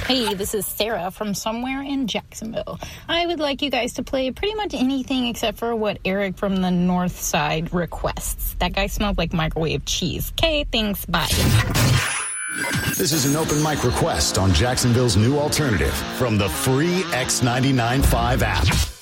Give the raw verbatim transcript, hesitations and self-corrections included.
Hey, this is Sarah from somewhere in Jacksonville. I would like you guys to play pretty much anything except for what Eric from the North Side requests. That guy smelled like microwave cheese. Okay, thanks, bye. This is an open mic request on Jacksonville's new alternative from the free X ninety-nine point five app.